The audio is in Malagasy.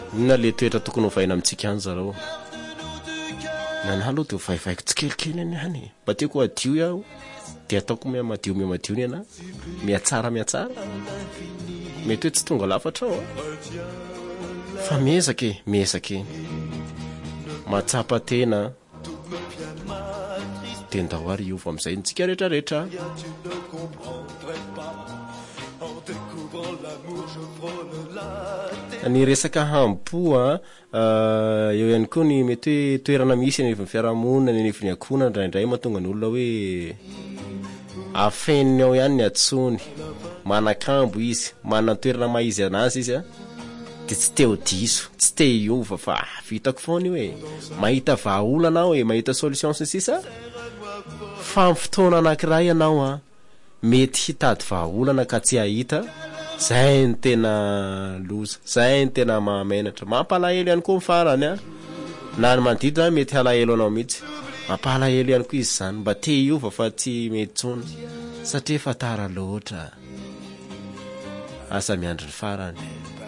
na le toetra tokony ho vaina amintsika any zareo nanalo teo vaivaiko tsikelikely any hany mba tiako adio iaho dia ataoko miamadio ni ana miatsara mety hoe tsy tonga lafatra ao fa miezaka matsapa tena tendahoary iova amin'izay ntsika rehetrarehetra ny resaka hampoa eo ihany koa ny mety hoe toerana misy ny fiarahamonina ny anivon'ny akona indraindray mahatonga ny olona hoe afeniny ao ihany ny atsony manakambo izy manatoerana maizy anazy izy dia tsy te ho diso tsy te hiova fa vitako foana io hoe mahita vahaolana hoe mahita solution sisa fa amin'ny fotoana anankiray ianao mety hitady vahaolana ka tsy hahita zay ny tena loza zay ny tena mahamenatra mampalahelo ihany koa mifarany na ny manodidina mety halahelo anao mihitsy mampalahelo ihany koa izy zany mba te hiova fa tsy mety tsony satria fatara loatra asa miandry ny farany